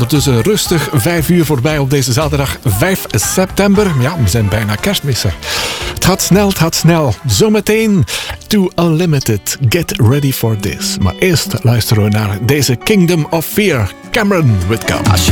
ondertussen rustig 5 uur voorbij op deze zaterdag 5 september. Ja, we zijn bijna kerstmis. Het gaat snel. Zometeen To Unlimited. Get ready for this. Maar eerst luisteren we naar deze Kingdom of Fear. Cameron Whitcomb.